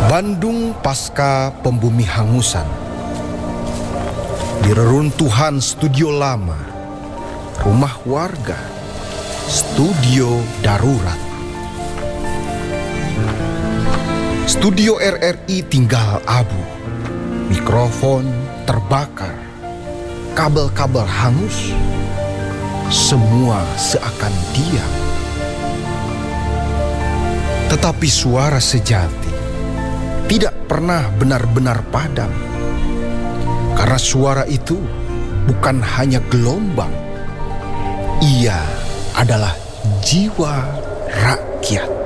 Bandung pasca pembumi hangusan. Di reruntuhan studio lama, rumah warga, studio darurat. Studio RRI tinggal abu, mikrofon terbakar, kabel-kabel hangus, semua seakan diam. Tetapi suara sejati tidak pernah benar-benar padam, karena suara itu bukan hanya gelombang, ia adalah jiwa rakyat.